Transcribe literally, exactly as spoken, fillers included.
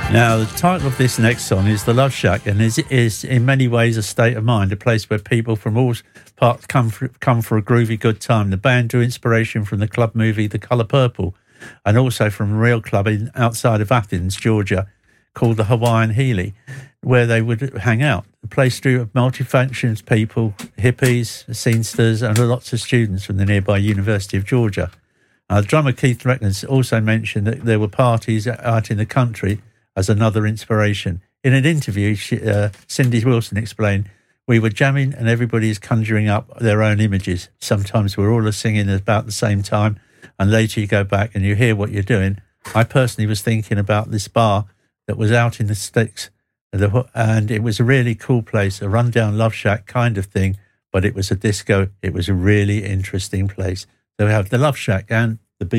Now, the title of this next song is The Love Shack, and is is in many ways a state of mind, a place where people from all parts come for, come for a groovy good time. The band drew inspiration from the club movie The Colour Purple, and also from a real club in, outside of Athens, Georgia, called the Hawaiian Healy, where they would hang out. The place drew multifunctions people, hippies, scenesters, and lots of students from the nearby University of Georgia. Uh, drummer Keith Reckness also mentioned that there were parties out in the country as another inspiration. In an interview, she, uh, Cindy Wilson explained, "We were jamming and everybody is conjuring up their own images. Sometimes we're all singing at about the same time, and later you go back and you hear what you're doing. I personally was thinking about this bar that was out in the sticks, and it was a really cool place, a rundown Love Shack kind of thing, but it was a disco. It was a really interesting place." So we have the Love Shack and